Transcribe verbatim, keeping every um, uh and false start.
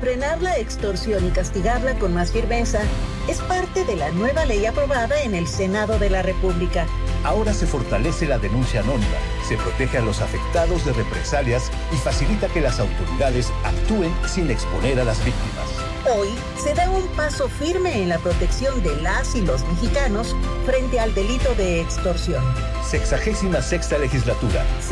Frenar la extorsión y castigarla con más firmeza es parte de la nueva ley aprobada en el Senado de la República. Ahora se fortalece la denuncia anónima, se protege a los afectados de represalias y facilita que las autoridades actúen sin exponer a las víctimas. Hoy se da un paso firme en la protección de las y los mexicanos frente al delito de extorsión. Sexagésima sexta legislatura.